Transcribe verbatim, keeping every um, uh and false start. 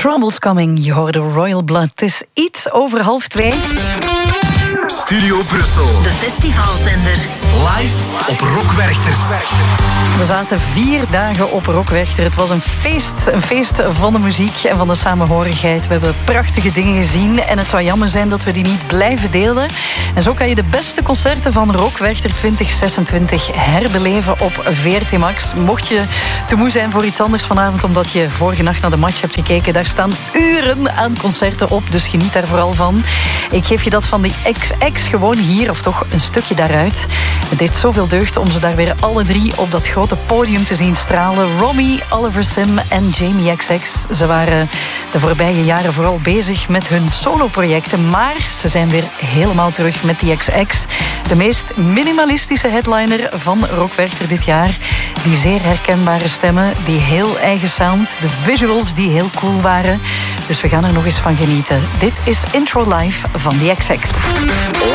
Trouble's Coming, je hoorde Royal Blood. Het is iets over half twee. Studio Brussel. De festivalzender. Live op Rock Werchter. We zaten vier dagen op Rock Werchter. Het was een feest. Een feest van de muziek en van de samenhorigheid. We hebben prachtige dingen gezien. En het zou jammer zijn dat we die niet blijven delen. En zo kan je de beste concerten van Rock Werchter twintig zesentwintig herbeleven op V R T Max. Mocht je te moe zijn voor iets anders vanavond, omdat je vorige nacht naar de match hebt gekeken, daar staan uren aan concerten op. Dus geniet daar vooral van. Ik geef je dat van die X X gewoon hier, of toch een stukje daaruit. Het deed zoveel deugd om ze daar weer alle drie op dat grote podium te zien stralen. Romy, Oliver Sim en Jamie X X. Ze waren de voorbije jaren vooral bezig met hun soloprojecten, maar ze zijn weer helemaal terug met die X X. De meest minimalistische headliner van Rock Werchter dit jaar. Die zeer herkenbare stemmen, die heel eigen sound, de visuals die heel cool waren. Dus we gaan er nog eens van genieten. Dit is Intro Live van die X X.